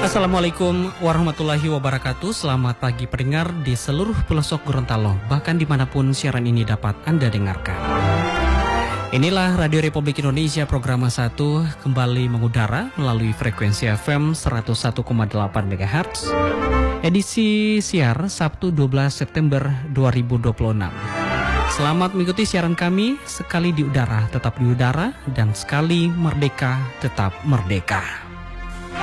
Assalamualaikum warahmatullahi wabarakatuh. Selamat pagi pendengar di seluruh pelosok Gorontalo, bahkan dimanapun siaran ini dapat Anda dengarkan. Inilah Radio Republik Indonesia program 1 kembali mengudara melalui frekuensi FM 101,8 MHz. Edisi siar Sabtu 12 September 2026. Selamat mengikuti siaran kami, sekali di udara tetap di udara, dan sekali merdeka tetap merdeka.